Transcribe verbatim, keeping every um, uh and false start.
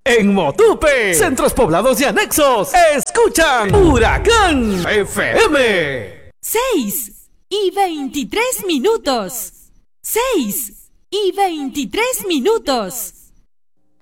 En Motupe, centros poblados y anexos, escuchan Huracán F M. seis y veintitrés minutos. seis y veintitrés minutos.